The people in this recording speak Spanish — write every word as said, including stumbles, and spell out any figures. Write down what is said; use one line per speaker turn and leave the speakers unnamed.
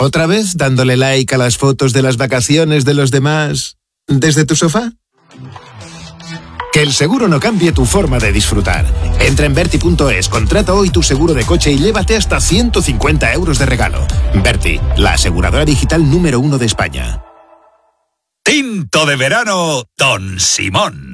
¿Otra vez dándole like a las fotos de las vacaciones de los demás desde tu sofá? Que el seguro no cambie tu forma de disfrutar. Entra en Verti punto es, contrata hoy tu seguro de coche y llévate hasta ciento cincuenta euros de regalo. Verti, la aseguradora digital número uno de España.
Tinto de verano Don Simón.